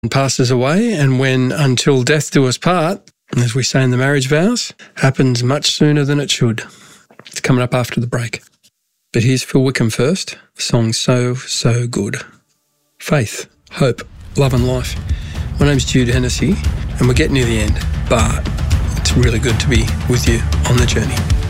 passes away, and when until death do us part, as we say in the marriage vows, happens much sooner than it should. It's coming up after the break. But here's Phil Wickham first. The song So, So Good. Faith, hope, love and life. My name's Jude Hennessy, and we're getting near the end, but it's really good to be with you on the journey.